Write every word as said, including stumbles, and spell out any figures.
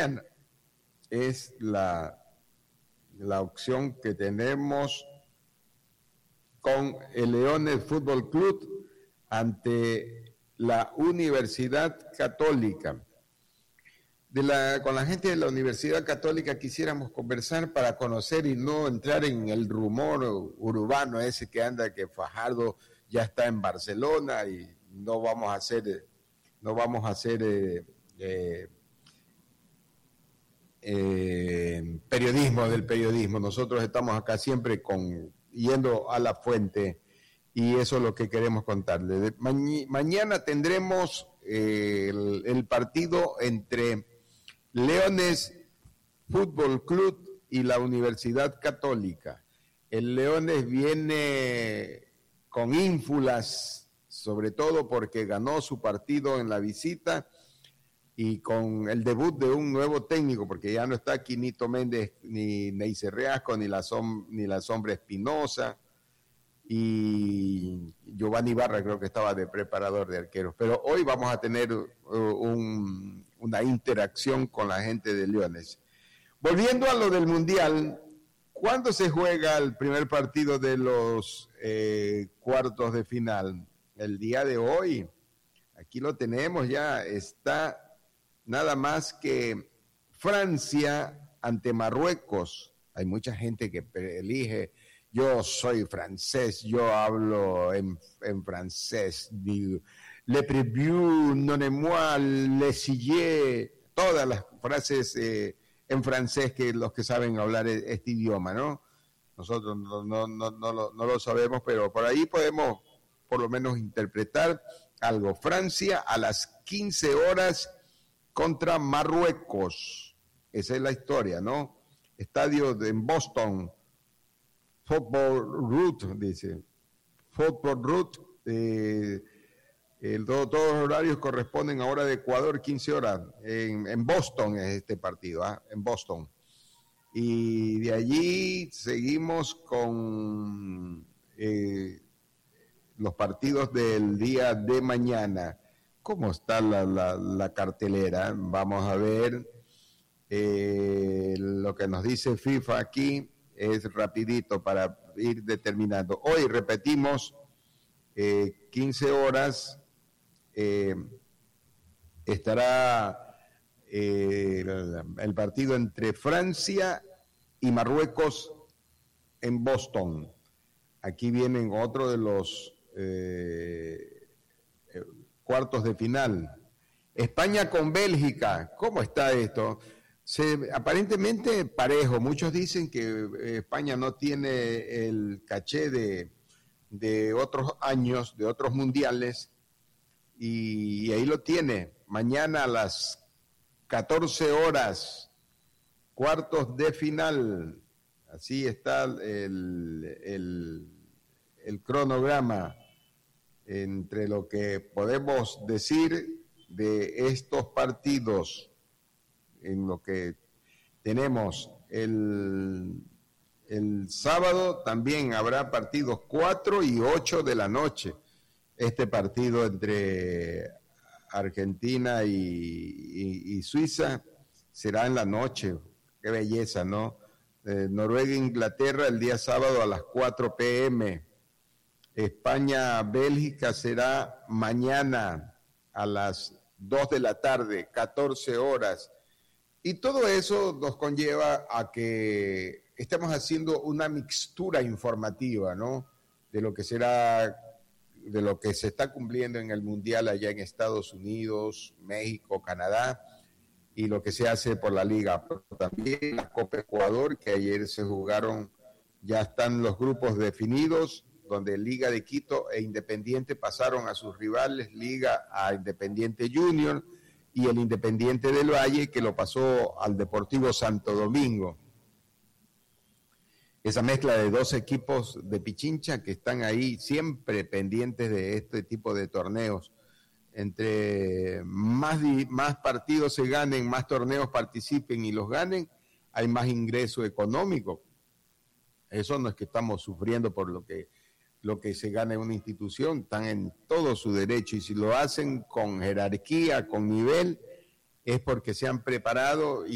mañana. Es la, la opción que tenemos con el Leones Fútbol Club ante la Universidad Católica. De la, con la gente de la Universidad Católica quisiéramos conversar para conocer y no entrar en el rumor urbano ese que anda, que Fajardo ya está en Barcelona y no vamos a hacer, no vamos a hacer eh, eh, eh, periodismo del periodismo. Nosotros estamos acá siempre con, yendo a la fuente, y eso es lo que queremos contarles. De, ma mañana tendremos eh, el, el partido entre Leones Fútbol Club y la Universidad Católica. El Leones viene con ínfulas, sobre todo porque ganó su partido en la visita y con el debut de un nuevo técnico, porque ya no está Quinito Méndez, ni Neisser Reasco, ni la, som ni la Sombra Espinosa, y Giovanni Barra creo que estaba de preparador de arqueros. Pero hoy vamos a tener uh, un, una interacción con la gente de Leones. Volviendo a lo del Mundial, ¿cuándo se juega el primer partido de los eh, cuartos de final? El día de hoy. Aquí lo tenemos ya. Está nada más que Francia ante Marruecos. Hay mucha gente que elige: yo soy francés, yo hablo en, en francés, digo, le prévu, non est moi, le sillé, todas las frases eh, en francés que los que saben hablar este idioma, ¿no? Nosotros no, no, no, no, lo, no lo sabemos, pero por ahí podemos por lo menos interpretar algo. Francia a las quince horas contra Marruecos. Esa es la historia, ¿no? Estadio de, en Boston. Football Route, dice. Football Route. Eh, el, todo, todos los horarios corresponden a hora de Ecuador, quince horas. En, en Boston es este partido, ¿eh? En Boston. Y de allí seguimos con eh, los partidos del día de mañana. ¿Cómo está la, la, la cartelera? Vamos a ver eh, lo que nos dice FIFA aquí. Es rapidito para ir determinando. Hoy repetimos, eh, quince horas, eh, estará eh, el, el partido entre Francia y Marruecos en Boston. Aquí vienen otro de los eh, eh, cuartos de final. España con Bélgica. ¿Cómo está esto? Se, aparentemente parejo. Muchos dicen que España no tiene el caché de, de otros años, de otros mundiales, y, y ahí lo tiene. Mañana a las catorce horas, cuartos de final. Así está el, el, el cronograma entre lo que podemos decir de estos partidos. En lo que tenemos el, el sábado también habrá partidos cuatro y ocho de la noche. Este partido entre Argentina y, y, y Suiza será en la noche. Qué belleza, ¿no? Eh, Noruega-Inglaterra el día sábado a las cuatro pe eme. España-Bélgica será mañana a las dos de la tarde, catorce horas. Y todo eso nos conlleva a que estemos haciendo una mixtura informativa, ¿no? De lo que será, de lo que se está cumpliendo en el Mundial allá en Estados Unidos, México, Canadá, y lo que se hace por la Liga. Pero también la Copa Ecuador, que ayer se jugaron, ya están los grupos definidos, donde Liga de Quito e Independiente pasaron a sus rivales, Liga a Independiente Junior, y el Independiente del Valle, que lo pasó al Deportivo Santo Domingo. Esa mezcla de dos equipos de Pichincha que están ahí siempre pendientes de este tipo de torneos. Entre más, más partidos se ganen, más torneos participen y los ganen, hay más ingreso económico. Eso no es que estamos sufriendo por lo que, lo que se gana en una institución, están en todo su derecho, y si lo hacen con jerarquía, con nivel, es porque se han preparado y